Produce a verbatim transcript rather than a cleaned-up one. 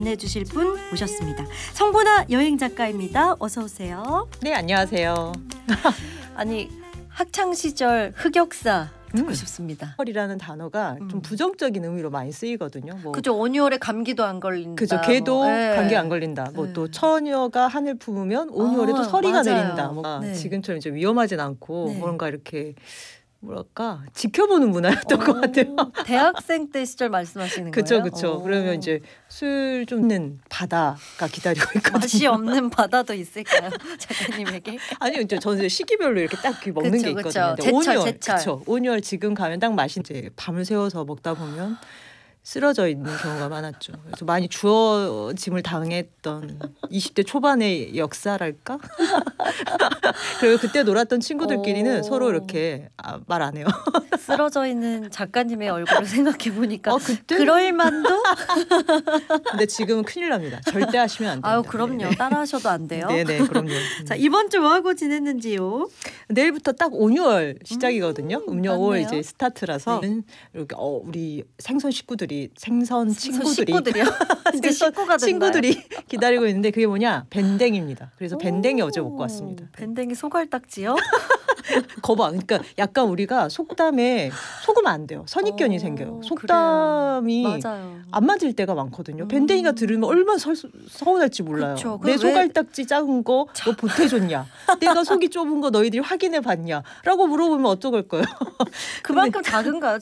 내주실 분 모셨습니다. 성보나 여행 작가입니다. 어서 오세요. 네, 안녕하세요. 아니 학창 시절 흑역사 듣고 음. 싶습니다. 이라는 단어가 음. 좀 부정적인 의미로 많이 쓰이거든요. 뭐 그죠. 온유월에 감기도 안 걸린다. 그죠. 개도 뭐. 네. 감기 안 걸린다. 뭐 또 네. 처녀가 하늘 품으면 온유월에 아, 또 서리가 맞아요. 내린다. 뭐 네. 지금처럼 이제 위험하진 않고 네. 뭔가 이렇게 뭐랄까 지켜보는 문화였던 것 같아요. 대학생 때 시절 말씀하시는 그쵸, 거예요? 그쵸. 오. 그러면 이제 술 좀 있는 바다가 기다리고 있거든요. 맛이 없는 바다도 있을까요, 작가님에게? 아니요, 이제 저는 시기별로 이렇게 딱 이렇게 먹는 그쵸, 게 그쵸. 있거든요. 근데 제철, 온유월, 제철. 그쵸. 온유월 지금 가면 딱 맛이 이제 밤을 새워서 먹다 보면 쓰러져 있는 경우가 많았죠. 그래서 많이 주어짐을 당했던 이십 대 초반의 역사랄까? 그리고 그때 놀았던 친구들끼리는 오. 서로 이렇게 아, 말 안 해요. 쓰러져 있는 작가님의 얼굴을 생각해 보니까 어, 그때? 그럴 만도? 근데 지금은 큰일 납니다. 절대 하시면 안 됩니다. 아유 그럼요. 네네. 따라하셔도 안 돼요. 네네, 그럼요. 음. 자 이번 주 뭐 하고 지냈는지요? 내일부터 딱 온유월 시작이거든요. 음, 온유월 맞네요. 이제 스타트라서 이렇게 어, 우리 생선 식구들이 생선 친구들이 식구들이요? 이제 식구가 됐나요? 친구들이 기다리고 있는데 그게 뭐냐 밴댕입니다. 그래서 밴댕이 오, 어제 먹고 왔습니다. 밴댕이 소갈딱지요? 거봐, 그러니까 약간 우리가 속담에 속으면 안 돼요. 선입견이 오, 생겨요. 속담이 그래요. 맞아요. 안 맞을 때가 많거든요. 음. 밴댕이가 들으면 얼마나 서, 서운할지 몰라요. 그쵸. 내 그럼 왜- 소갈딱지 작은 거 너 보태줬냐? 내가 속이 좁은 거 너희들이 확인해 봤냐? 라고 물어보면 어떡할 거예요? 그만큼 작은가요?